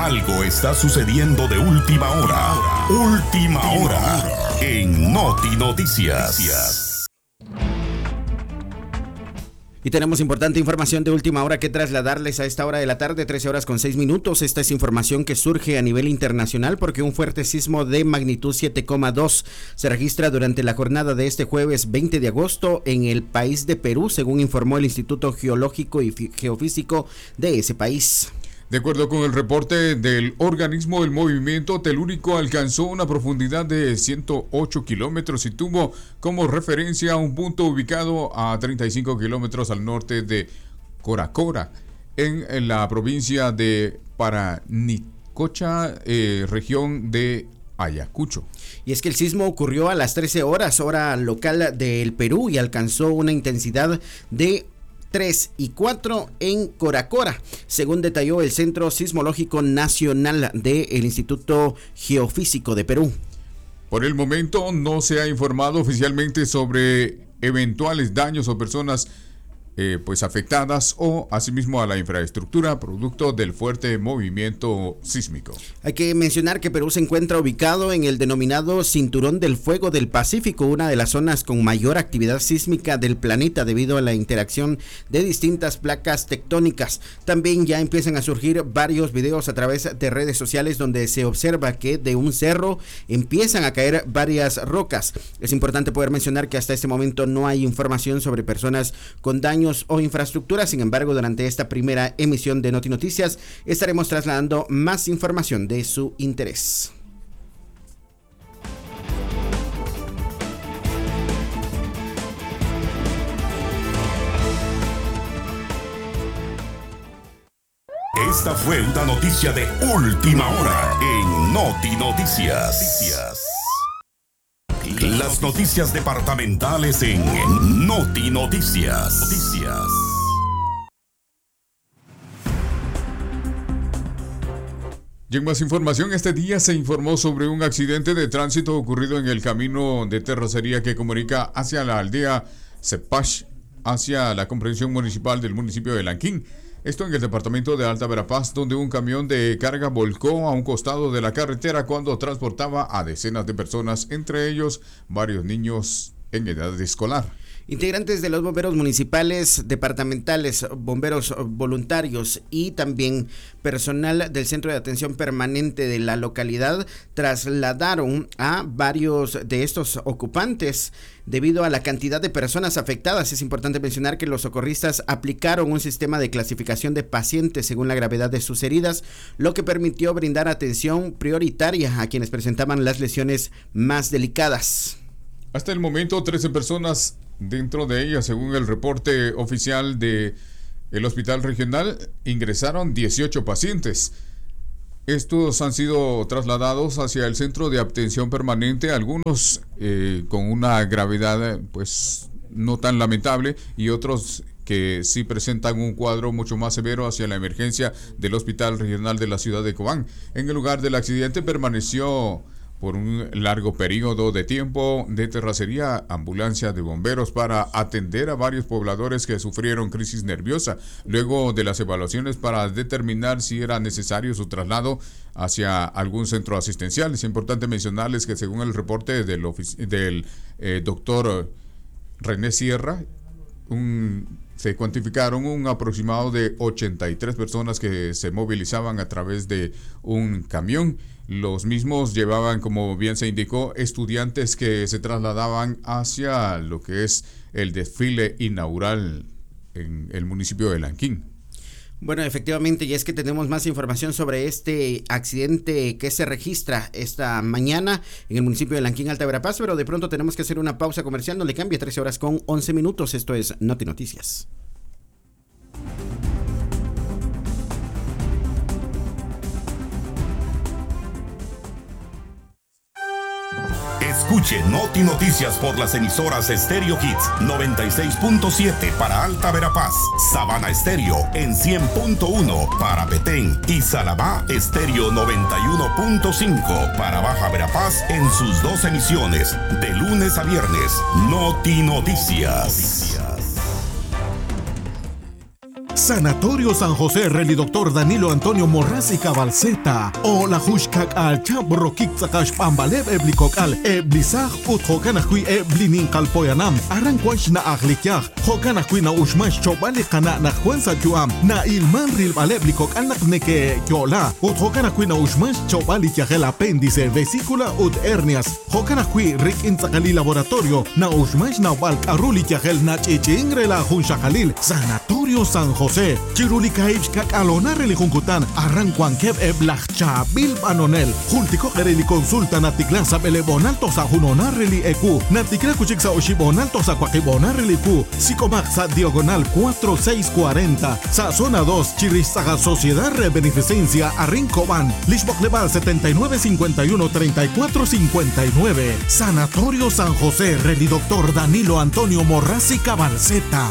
Algo está sucediendo de última hora. Última hora en Noti Noticias. Y tenemos importante información de última hora que trasladarles a esta hora de la tarde, 13:06. Esta es información que surge a nivel internacional porque un fuerte sismo de magnitud 7,2 se registra durante la jornada de este jueves 20 de agosto en el país de Perú, según informó el Instituto Geológico y Geofísico de ese país. De acuerdo con el reporte del organismo, el movimiento telúrico alcanzó una profundidad de 108 kilómetros y tuvo como referencia un punto ubicado a 35 kilómetros al norte de Coracora, en la provincia de Paranicocha, región de Ayacucho. Y es que el sismo ocurrió a las 13 horas, hora local del Perú, y alcanzó una intensidad de 3 y 4 en Coracora, según detalló el Centro Sismológico Nacional del Instituto Geofísico de Perú. Por el momento no se ha informado oficialmente sobre eventuales daños o personas afectadas o asimismo a la infraestructura producto del fuerte movimiento sísmico. Hay que mencionar que Perú se encuentra ubicado en el denominado Cinturón del Fuego del Pacífico, una de las zonas con mayor actividad sísmica del planeta debido a la interacción de distintas placas tectónicas. También ya empiezan a surgir varios videos a través de redes sociales donde se observa que de un cerro empiezan a caer varias rocas. Es importante poder mencionar que hasta este momento no hay información sobre personas con daños o infraestructura. Sin embargo, durante esta primera emisión de Noti Noticias estaremos trasladando más información de su interés. Esta fue una noticia de última hora en Noti Noticias. Las noticias departamentales en Noti Noticias. Y en más información, este día se informó sobre un accidente de tránsito ocurrido en el camino de terracería que comunica hacia la aldea Cepach, hacia la comprensión municipal del municipio de Lanquín. Esto en el departamento de Alta Verapaz, donde un camión de carga volcó a un costado de la carretera cuando transportaba a decenas de personas, entre ellos varios niños en edad escolar. Integrantes de los bomberos municipales, departamentales, bomberos voluntarios y también personal del Centro de Atención Permanente de la localidad trasladaron a varios de estos ocupantes debido a la cantidad de personas afectadas. Es importante mencionar que los socorristas aplicaron un sistema de clasificación de pacientes según la gravedad de sus heridas, lo que permitió brindar atención prioritaria a quienes presentaban las lesiones más delicadas. Hasta el momento, 13 personas, dentro de ellas, según el reporte oficial del hospital regional, ingresaron 18 pacientes. Estos han sido trasladados hacia el centro de atención permanente, algunos con una gravedad no tan lamentable y otros que sí presentan un cuadro mucho más severo hacia la emergencia del hospital regional de la ciudad de Cobán. En el lugar del accidente permaneció por un largo periodo de tiempo de terracería, ambulancia de bomberos para atender a varios pobladores que sufrieron crisis nerviosa, luego de las evaluaciones para determinar si era necesario su traslado hacia algún centro asistencial. Es importante mencionarles que según el reporte del doctor René Sierra, se cuantificaron un aproximado de 83 personas que se movilizaban a través de un camión. Los mismos llevaban, como bien se indicó, estudiantes que se trasladaban hacia lo que es el desfile inaugural en el municipio de Lanquín. Bueno, efectivamente, y es que tenemos más información sobre este accidente que se registra esta mañana en el municipio de Lanquín, Alta Verapaz, pero de pronto tenemos que hacer una pausa comercial, no le cambia, 13:11. Esto es Noti Noticias. Escuche Noti Noticias por las emisoras Stereo Hits 96.7 para Alta Verapaz, Sabana Estéreo en 100.1 para Petén y Salabá Estéreo 91.5 para Baja Verapaz en sus dos emisiones de lunes a viernes. Noti Noticias. Sanatorio San José, Reli Doctor Danilo Antonio Morrasi Cabalceta. O la Hushkak al Chabrokik Sakash Pambalev Eblikok al Eblisaj Ut Hokanakui Eblinin Kalpoyanam. Arranquanch na Aglikyaj. Hokanakui na Ushmash Chobali Kana na Juanza Yuam. Na Ilman Ril Baleblikok al Nakneke Yola. Ut Hokanakui na Ushmash Chobali Yagel apéndice, vesícula ut hernias. Hokanakui Rik Inzakali Laboratorio. Na Ushmash na Balk Aruli Yagel na Chichingre la Junshakalil. Sanatorio San José. Chirulika Ibskak Alona Relikunkutan. Arranquan Keb Eblachcha Bil Banonel. Jultico Reli Consulta Natiklanza Belebonal Tosa Junona Reli Eku. Natikla Kuchiksa Oshibonal Tosa Kwakibona Reli Ku. Psicomaxa Diagonal 4640. Sa Zona 2 Chirizaga Sociedad Beneficencia Arrincoban. Lishbok Leval 7951 3459. Sanatorio San José, Reli Doctor Danilo Antonio Morrasi Cabalceta.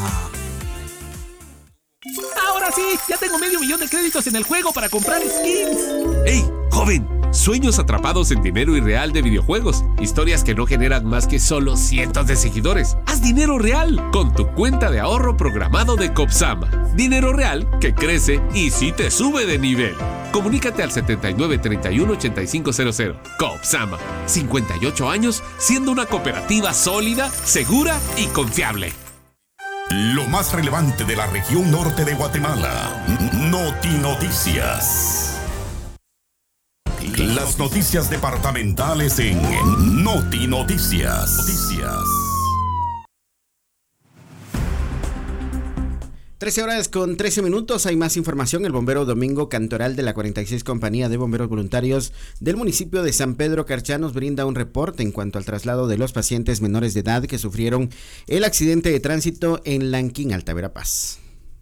Ahora sí, ya tengo $500,000 de créditos en el juego para comprar skins. ¡Ey, joven! Sueños atrapados en dinero irreal de videojuegos. Historias que no generan más que solo cientos de seguidores. Haz dinero real con tu cuenta de ahorro programado de Copsama. Dinero real que crece y sí te sube de nivel. Comunícate al 7931-8500. Copsama. 58 años siendo una cooperativa sólida, segura y confiable. Lo más relevante de la región norte de Guatemala. Noti Noticias. Las noticias departamentales en Noti Noticias. 13:13. Hay más información. El bombero Domingo Cantoral de la 46 Compañía de Bomberos Voluntarios del municipio de San Pedro Carchá nos brinda un reporte en cuanto al traslado de los pacientes menores de edad que sufrieron el accidente de tránsito en Lanquín, Alta Verapaz.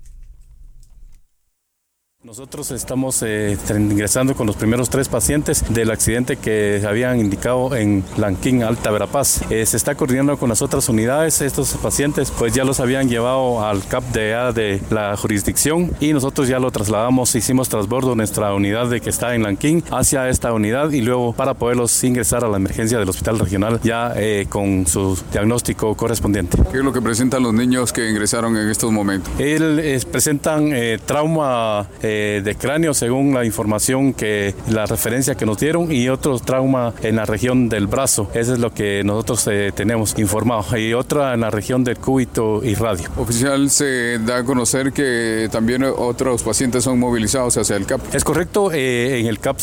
Nosotros estamos ingresando con los primeros 3 pacientes del accidente que habían indicado en Lanquín, Alta Verapaz. Se está coordinando con las otras unidades. Estos pacientes pues ya los habían llevado al CAP de la jurisdicción y nosotros ya lo trasladamos, hicimos transbordo nuestra unidad de que está en Lanquín hacia esta unidad y luego para poderlos ingresar a la emergencia del hospital regional ya con su diagnóstico correspondiente. ¿Qué es lo que presentan los niños que ingresaron en estos momentos? Presentan trauma de cráneo según la información la referencia que nos dieron y otro trauma en la región del brazo. Eso es lo que nosotros tenemos informado y otra en la región del cúbito y radio. Oficial, se da a conocer que también otros pacientes son movilizados hacia el CAP. Es correcto, en el CAP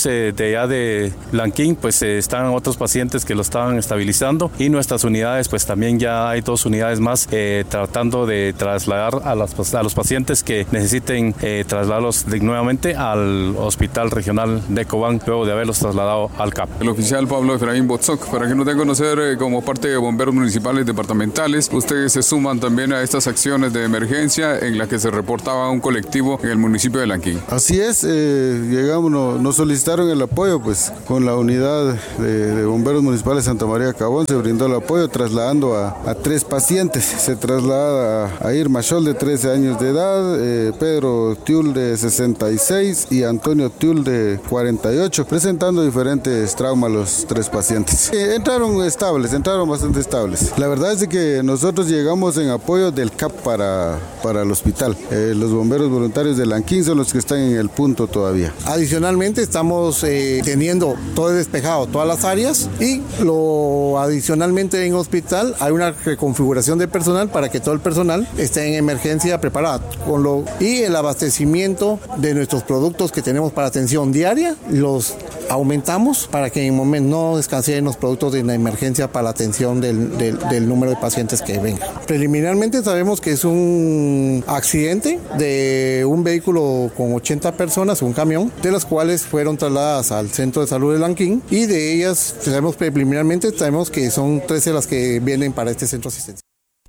de Lanquín pues están otros pacientes que lo estaban estabilizando y nuestras unidades pues también ya hay 2 unidades más tratando de trasladar a los pacientes que necesiten trasladarlos nuevamente al Hospital Regional de Cobán, luego de haberlos trasladado al CAP. El oficial Pablo Efraín Botzok, para que nos dé a conocer como parte de bomberos municipales departamentales, ustedes se suman también a estas acciones de emergencia en las que se reportaba un colectivo en el municipio de Lanquín. Así es, llegamos, nos solicitaron el apoyo, pues con la unidad de bomberos municipales Santa María Cabón se brindó el apoyo trasladando a 3 pacientes. Se traslada a Irma Scholl de 13 años de edad, Pedro Tiul de 66 y Antonio Tiul de 48, presentando diferentes traumas los 3 pacientes. Entraron bastante estables. La verdad es que nosotros llegamos en apoyo del CAP para el hospital. Los bomberos voluntarios de Lanquín son los que están en el punto todavía. Adicionalmente estamos teniendo todo despejado, todas las áreas y adicionalmente en hospital hay una reconfiguración de personal para que todo el personal esté en emergencia preparado. Y el abastecimiento de nuestros productos que tenemos para atención diaria, los aumentamos para que en un momento no escaseen los productos de la emergencia para la atención del número de pacientes que vengan. Preliminarmente sabemos que es un accidente de un vehículo con 80 personas, un camión, de las cuales fueron trasladadas al Centro de Salud de Lanquín y de ellas preliminarmente sabemos que son 13 las que vienen para este centro de asistencia.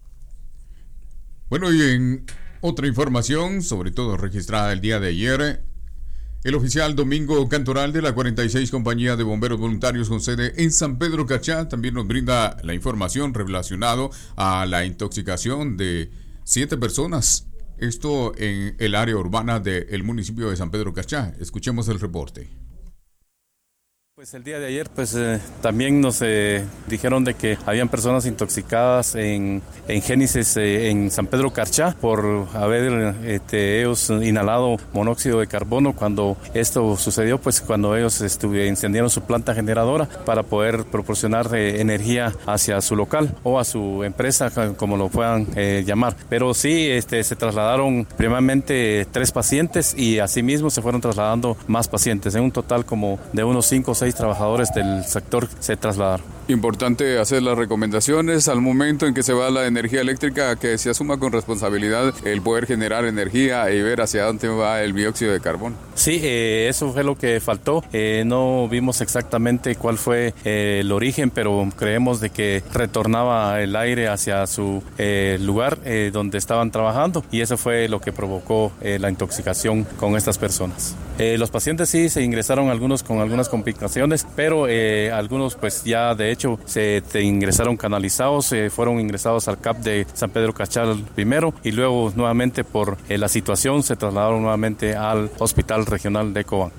Bueno, y en otra información, sobre todo registrada el día de ayer, el oficial Domingo Cantoral de la 46 Compañía de Bomberos Voluntarios con sede en San Pedro Carchá también nos brinda la información relacionada a la intoxicación de 7 personas. Esto en el área urbana del municipio de San Pedro Carchá. Escuchemos el reporte. Pues el día de ayer también nos dijeron de que habían personas intoxicadas en Génesis, en San Pedro Carchá, por haber ellos inhalado monóxido de carbono. Cuando esto sucedió, pues cuando ellos incendiaron su planta generadora para poder proporcionar energía hacia su local o a su empresa, como lo puedan llamar. Pero sí, se trasladaron primeramente 3 pacientes y asimismo se fueron trasladando más pacientes. En un total como de unos 5 o 6 trabajadores del sector se trasladaron. Importante hacer las recomendaciones al momento en que se va la energía eléctrica, que se asuma con responsabilidad el poder generar energía y ver hacia dónde va el dióxido de carbono. Sí, eso fue lo que faltó. No vimos exactamente cuál fue el origen, pero creemos de que retornaba el aire hacia su lugar donde estaban trabajando, y eso fue lo que provocó la intoxicación con estas personas. Los pacientes sí se ingresaron, algunos con algunas complicaciones, pero algunos pues ya de hecho se ingresaron canalizados, fueron ingresados al CAP de San Pedro Cachal primero y luego nuevamente por la situación se trasladaron nuevamente al Hospital Regional de Cobán.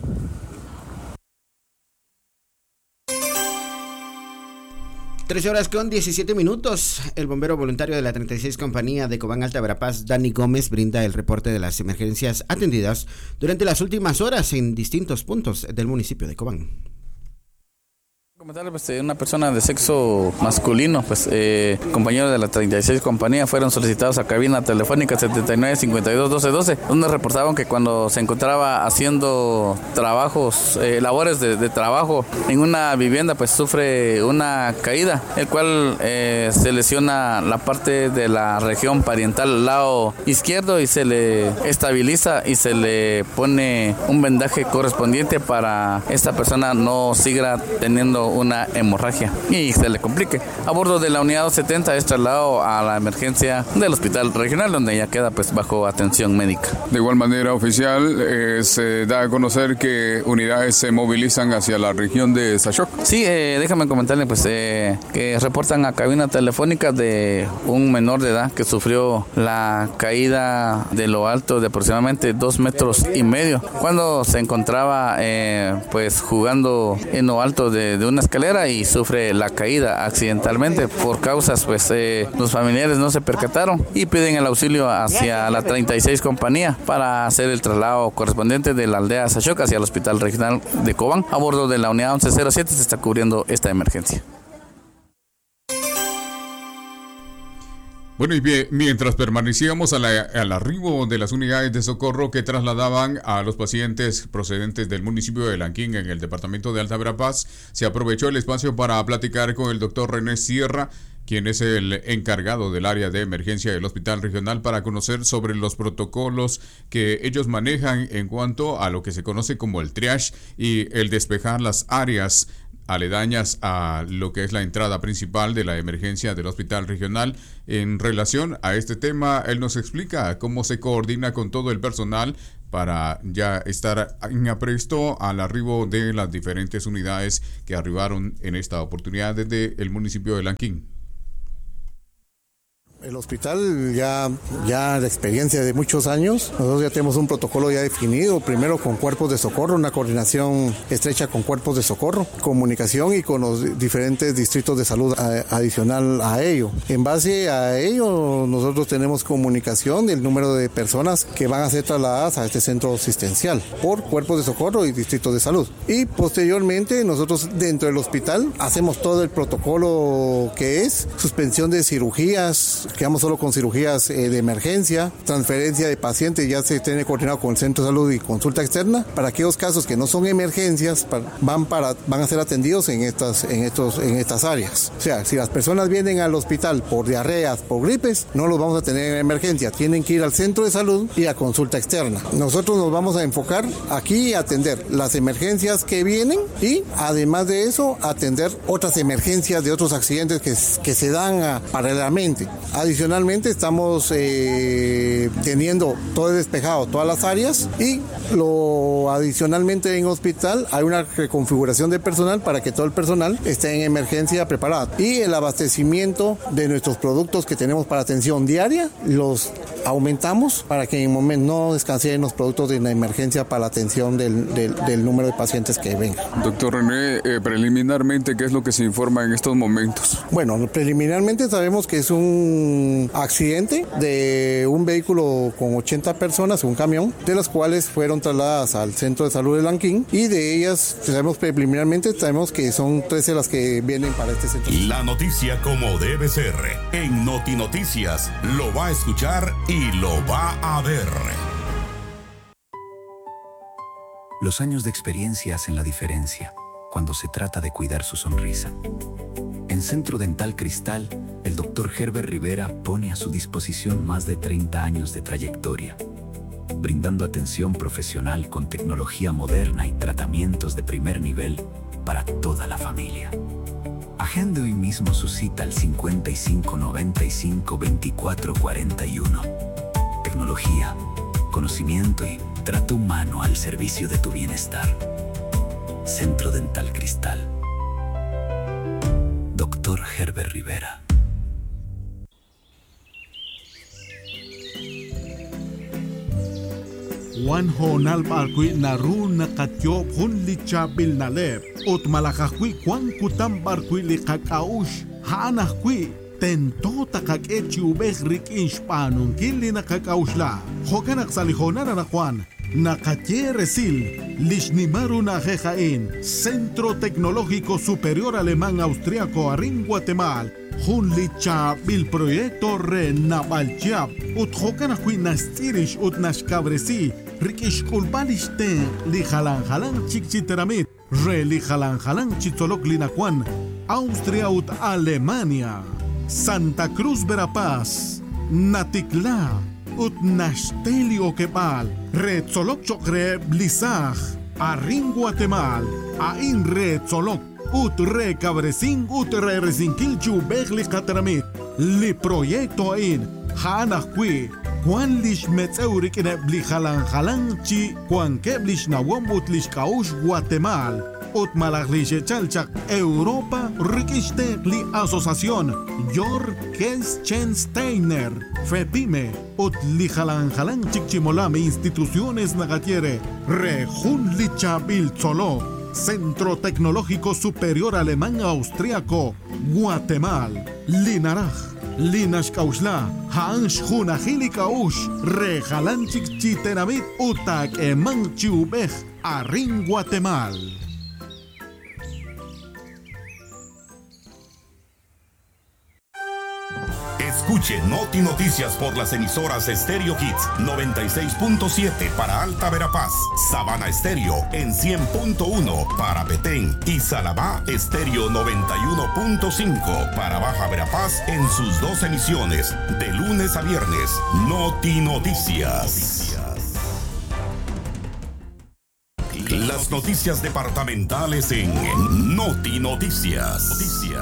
(3:17). El bombero voluntario de la 36 Compañía de Cobán Alta Verapaz, Dani Gómez, brinda el reporte de las emergencias atendidas durante las últimas horas en distintos puntos del municipio de Cobán. Comentarle, una persona de sexo masculino, compañeros de la 36 Compañía fueron solicitados a cabina telefónica 7952-1212, donde reportaban que cuando se encontraba haciendo trabajos, labores de trabajo en una vivienda, sufre una caída, el cual se lesiona la parte de la región parietal lado izquierdo y se le estabiliza y se le pone un vendaje correspondiente para esta persona no siga teniendo una hemorragia y se le complique. A bordo de la unidad 270 es trasladado a la emergencia del hospital regional, donde ya queda bajo atención médica. De igual manera, oficial, se da a conocer que unidades se movilizan hacia la región de Sayoc. Sí, déjame comentarle que reportan a cabina telefónica de un menor de edad que sufrió la caída de lo alto de aproximadamente 2,5 metros cuando se encontraba jugando en lo alto de una escalera y sufre la caída accidentalmente. Por causas los familiares no se percataron y piden el auxilio hacia la 36 Compañía para hacer el traslado correspondiente de la aldea Sayoc hacia el Hospital Regional de Cobán. A bordo de la unidad 1107 se está cubriendo esta emergencia. Bueno, y bien, mientras permanecíamos al arribo de las unidades de socorro que trasladaban a los pacientes procedentes del municipio de Lanquín en el departamento de Alta Verapaz, se aprovechó el espacio para platicar con el doctor René Sierra, quien es el encargado del área de emergencia del Hospital Regional, para conocer sobre los protocolos que ellos manejan en cuanto a lo que se conoce como el triage y el despejar las áreas aledañas a lo que es la entrada principal de la emergencia del Hospital Regional. En relación a este tema, él nos explica cómo se coordina con todo el personal para ya estar en apresto al arribo de las diferentes unidades que arribaron en esta oportunidad desde el municipio de Lanquín. El hospital ya de experiencia de muchos años, nosotros ya tenemos un protocolo ya definido, primero con cuerpos de socorro, una coordinación estrecha con cuerpos de socorro, comunicación y con los diferentes distritos de salud adicional a ello. En base a ello, nosotros tenemos comunicación del número de personas que van a ser trasladadas a este centro asistencial por cuerpos de socorro y distritos de salud. Y posteriormente, nosotros dentro del hospital hacemos todo el protocolo que es suspensión de cirugías. Quedamos solo con cirugías de emergencia, transferencia de pacientes, ya se tiene coordinado con el centro de salud y consulta externa. Para aquellos casos que no son emergencias, van a ser atendidos en estas áreas. O sea, si las personas vienen al hospital por diarreas, por gripes, no los vamos a tener en emergencia, tienen que ir al centro de salud y a consulta externa. Nosotros nos vamos a enfocar aquí a atender las emergencias que vienen y además de eso atender otras emergencias de otros accidentes que se dan paralelamente. Adicionalmente estamos teniendo todo despejado, todas las áreas, y adicionalmente en hospital hay una reconfiguración de personal para que todo el personal esté en emergencia preparado. Y el abastecimiento de nuestros productos que tenemos para atención diaria los aumentamos para que en el momento no descansen los productos de la emergencia para la atención del número de pacientes que vengan. Doctor René, preliminarmente, ¿qué es lo que se informa en estos momentos? Bueno, preliminarmente sabemos que es un accidente de un vehículo con 80 personas, un camión, de las cuales fueron trasladadas al Centro de Salud de Lanquín, y de ellas preliminarmente sabemos que son 13 las que vienen para este centro. La noticia como debe ser. En Noti Noticias lo va a escuchar y lo va a ver. Los años de experiencia hacen la diferencia cuando se trata de cuidar su sonrisa. En Centro Dental Cristal, el Dr. Herbert Rivera pone a su disposición más de 30 años de trayectoria, brindando atención profesional con tecnología moderna y tratamientos de primer nivel para toda la familia. Agende hoy mismo su cita al 55 95 24 41. Tecnología, conocimiento y trato humano al servicio de tu bienestar. Centro Dental Cristal. Dr. Herbert Rivera. Juan Honal Barqui Naru Nakatyo Hun Lichabil Naleb Ot Malakakwi Juan Kutam Barqui Likakaush Hanakwi Tento Takakechi Ubek Rik Inshpanun Kili Nakakaushla Hokanak Salihonara na Juan Nakatye Resil Lishnimaru Najejain Centro Tecnológico Superior Alemán Austriaco Arin Guatemala Hun Lichabil Proyecto Renabalchab Ut Hokanakwi Nastirish Ut Nashkabresi Rikish Kulbalishten Li Halan Chikchiteramit Re Li Halan Chitolok Linacuan Austria ut Alemania Santa Cruz Verapaz Natikla ut Nashtelio Kepal Re Tzolok Chokre Blisaj Arin Guatemal Ain Re Tzolok ut Re Cabresin ut Re Resinquilchu Begli Kateramit Li Proyecto Ain Hanakwi Juan lish metzeurik en bli halan chi Juan keblish na wombut lish kaush Guatemala ut malaglish chalchak Europa rikishtek li asociación Yor Kelschensteiner Fepime ut li halan chikchimolame instituciones nagatiere Rejun lichabil tzolo Centro Tecnológico Superior Alemán Austriaco Guatemala Linaraj Linash Kaushla, Hansh Hunahili Kaush, Rejalanchik Chitenamit, Utak Eman Chiubej, Arin Guatemala. Escuche Noti Noticias por las emisoras Stereo Hits 96.7 para Alta Verapaz, Sabana Estéreo en 100.1 para Petén y Salabá Estéreo 91.5 para Baja Verapaz en sus dos emisiones de lunes a viernes. Noti Noticias. Las noticias departamentales en Noti Noticias.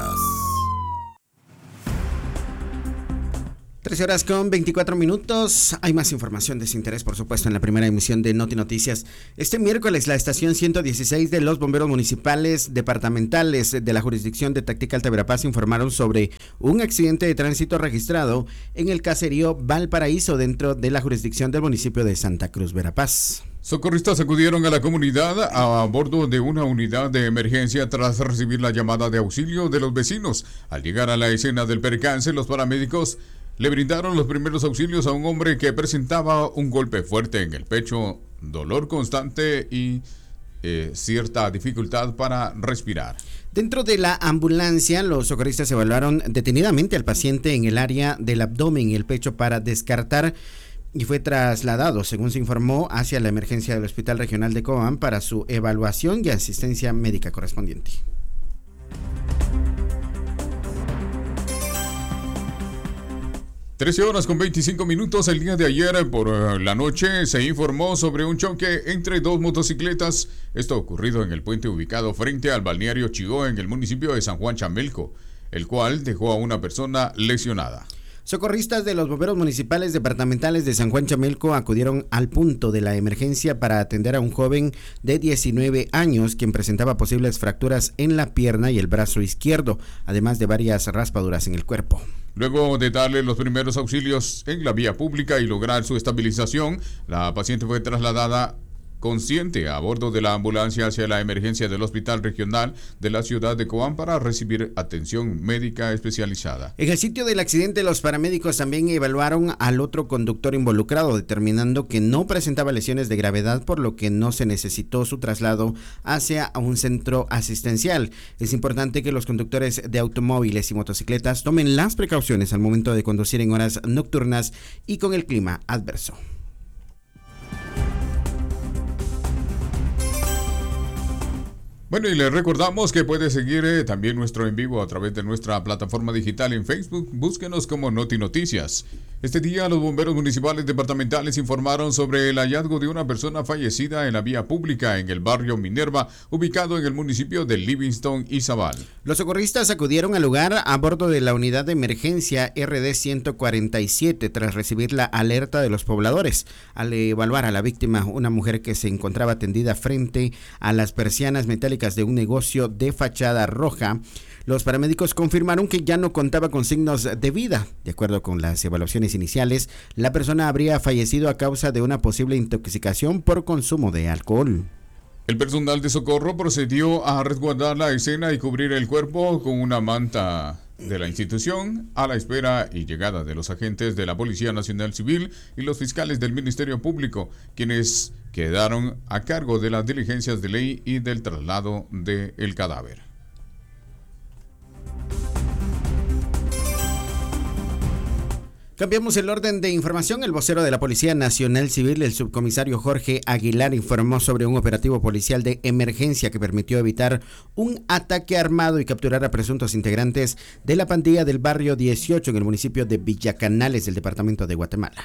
13 horas con 24 minutos. Hay más información de su interés, por supuesto, en la primera emisión de Noti Noticias. Este miércoles, la estación 116 de los bomberos municipales departamentales de la jurisdicción de Tactica Alta Verapaz informaron sobre un accidente de tránsito registrado en el caserío Valparaíso, dentro de la jurisdicción del municipio de Santa Cruz Verapaz. Socorristas acudieron a la comunidad a bordo de una unidad de emergencia tras recibir la llamada de auxilio de los vecinos. Al llegar a la escena del percance, los paramédicos le brindaron los primeros auxilios a un hombre que presentaba un golpe fuerte en el pecho, dolor constante y cierta dificultad para respirar. Dentro de la ambulancia, los socorristas evaluaron detenidamente al paciente en el área del abdomen y el pecho para descartar, y fue trasladado, según se informó, hacia la emergencia del Hospital Regional de Cobán para su evaluación y asistencia médica correspondiente. Trece horas con 25 minutos. El día de ayer por la noche se informó sobre un choque entre dos motocicletas. Esto ocurrido en el puente ubicado frente al balneario Chigó en el municipio de San Juan Chamelco, el cual dejó a una persona lesionada. Socorristas de los bomberos municipales departamentales de San Juan Chamelco acudieron al punto de la emergencia para atender a un joven de 19 años quien presentaba posibles fracturas en la pierna y el brazo izquierdo, además de varias raspaduras en el cuerpo. Luego de darle los primeros auxilios en la vía pública y lograr su estabilización, la paciente fue trasladada consciente a bordo de la ambulancia hacia la emergencia del Hospital Regional de la ciudad de Cobán para recibir atención médica especializada. En el sitio del accidente, los paramédicos también evaluaron al otro conductor involucrado, determinando que no presentaba lesiones de gravedad, por lo que no se necesitó su traslado hacia un centro asistencial. Es importante que los conductores de automóviles y motocicletas tomen las precauciones al momento de conducir en horas nocturnas y con el clima adverso. Bueno, y les recordamos que puede seguir también nuestro en vivo a través de nuestra plataforma digital en Facebook. Búsquenos como Noti Noticias. Este día los bomberos municipales departamentales informaron sobre el hallazgo de una persona fallecida en la vía pública en el barrio Minerva, ubicado en el municipio de Livingston y Zabal. Los socorristas acudieron al lugar a bordo de la unidad de emergencia RD 147 tras recibir la alerta de los pobladores. Al evaluar a la víctima, una mujer que se encontraba tendida frente a las persianas metálicas de un negocio de fachada roja, los paramédicos confirmaron que ya no contaba con signos de vida. De acuerdo con las evaluaciones iniciales, la persona habría fallecido a causa de una posible intoxicación por consumo de alcohol. El personal de socorro procedió a resguardar la escena y cubrir el cuerpo con una manta de la institución a la espera y llegada de los agentes de la Policía Nacional Civil y los fiscales del Ministerio Público, quienes quedaron a cargo de las diligencias de ley y del traslado del cadáver. Cambiamos el orden de información. El vocero de la Policía Nacional Civil, el subcomisario Jorge Aguilar, informó sobre un operativo policial de emergencia que permitió evitar un ataque armado y capturar a presuntos integrantes de la pandilla del barrio 18 en el municipio de Villacanales del departamento de Guatemala.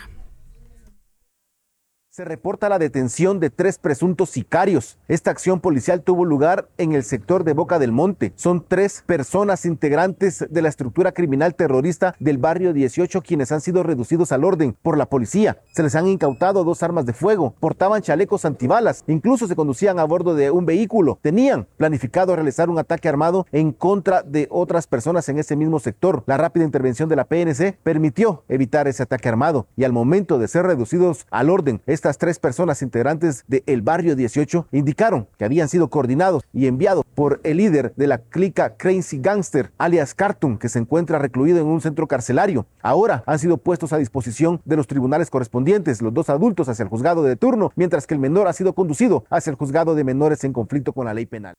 Se reporta la detención de 3 presuntos sicarios. Esta acción policial tuvo lugar en el sector de Boca del Monte. Son 3 personas integrantes de la estructura criminal terrorista del barrio 18 quienes han sido reducidos al orden por la policía. Se les han incautado 2 armas de fuego, portaban chalecos antibalas, incluso se conducían a bordo de un vehículo. Tenían planificado realizar un ataque armado en contra de otras personas en ese mismo sector. La rápida intervención de la PNC permitió evitar ese ataque armado y al momento de ser reducidos al orden, estas 3 personas integrantes del barrio 18 indicaron que habían sido coordinados y enviados por el líder de la clica Crazy Gangster, alias Cartoon, que se encuentra recluido en un centro carcelario. Ahora han sido puestos a disposición de los tribunales correspondientes, los 2 adultos hacia el juzgado de turno, mientras que el menor ha sido conducido hacia el juzgado de menores en conflicto con la ley penal.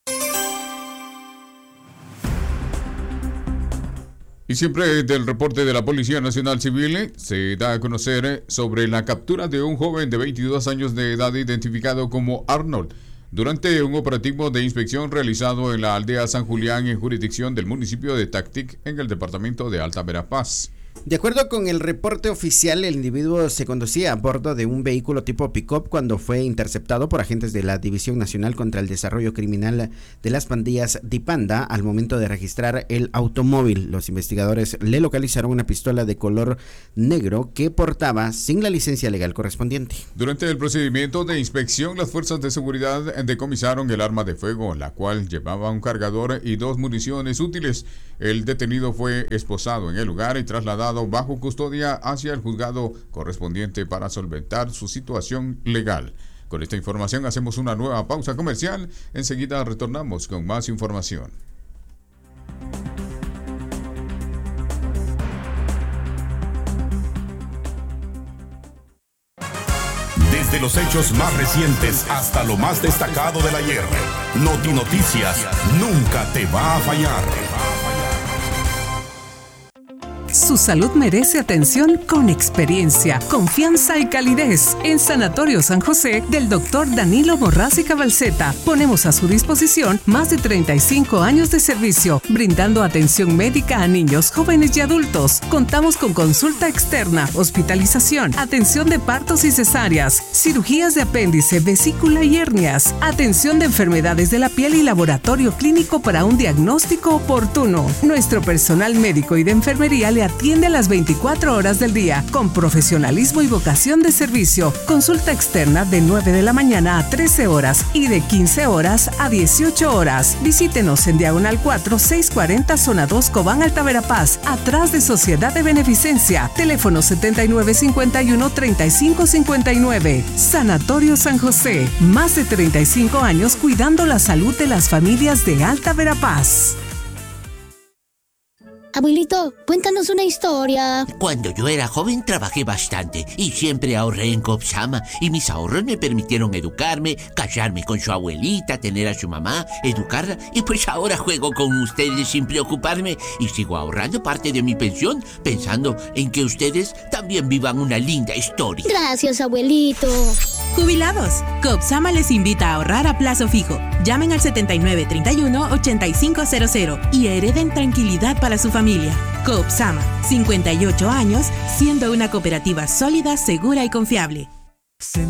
Y siempre del reporte de la Policía Nacional Civil se da a conocer sobre la captura de un joven de 22 años de edad identificado como Arnold durante un operativo de inspección realizado en la aldea San Julián en jurisdicción del municipio de Tactic en el departamento de Alta Verapaz. De acuerdo con el reporte oficial, el individuo se conducía a bordo de un vehículo tipo pick-up cuando fue interceptado por agentes de la División Nacional contra el Desarrollo Criminal de las Pandillas DIPANDA. Al momento de registrar el automóvil, los investigadores le localizaron una pistola de color negro que portaba sin la licencia legal correspondiente. Durante el procedimiento de inspección, las fuerzas de seguridad decomisaron el arma de fuego, la cual llevaba un cargador y 2 municiones útiles. El detenido fue esposado en el lugar y trasladado bajo custodia hacia el juzgado correspondiente para solventar su situación legal. Con esta información hacemos una nueva pausa comercial. Enseguida retornamos con más información. Desde los hechos más recientes hasta lo más destacado del ayer, Noti Noticias nunca te va a fallar. Su salud merece atención con experiencia, confianza y calidez. En Sanatorio San José del Dr. Danilo Morraz y Cabalceta ponemos a su disposición más de 35 años de servicio, brindando atención médica a niños, jóvenes y adultos. Contamos con consulta externa, hospitalización, atención de partos y cesáreas, cirugías de apéndice, vesícula y hernias, atención de enfermedades de la piel y laboratorio clínico para un diagnóstico oportuno. Nuestro personal médico y de enfermería le atiende atiende a las 24 horas del día con profesionalismo y vocación de servicio. Consulta externa de 9 de la mañana a 13 horas y de 15 horas a 18 horas. Visítenos en Diagonal 4, 640, Zona 2, Cobán, Alta Verapaz, atrás de Sociedad de Beneficencia. Teléfono 7951-3559. Sanatorio San José. Más de 35 años cuidando la salud de las familias de Alta Verapaz. Abuelito, cuéntanos una historia. Cuando yo era joven trabajé bastante y siempre ahorré en Copsama y mis ahorros me permitieron educarme, casarme con su abuelita, tener a su mamá, educarla y pues ahora juego con ustedes sin preocuparme y sigo ahorrando parte de mi pensión pensando en que ustedes también vivan una linda historia. Gracias, abuelito. Jubilados, Copsama les invita a ahorrar a plazo fijo. Llamen al 7931-8500 y hereden tranquilidad para su familia. Copsama, 58 años, siendo una cooperativa sólida, segura y confiable.